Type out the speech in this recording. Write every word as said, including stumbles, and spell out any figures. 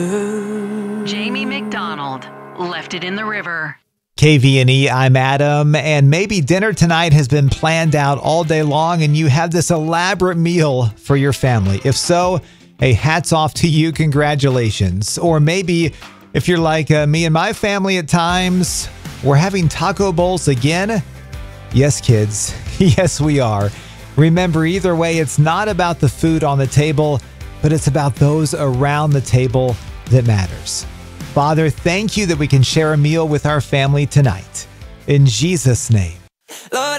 Jamie McDonald left it in the river. K V N E, I'm Adam, and maybe dinner tonight has been planned out all day long and you have this elaborate meal for your family. If so, hey, hats off to you, congratulations. Or maybe if you're like uh, me and my family at times, we're having taco bowls again. Yes, kids, yes, we are. Remember, either way, it's not about the food on the table, but it's about those around the table that matters. Father, thank you that we can share a meal with our family tonight. In Jesus' name. Lord,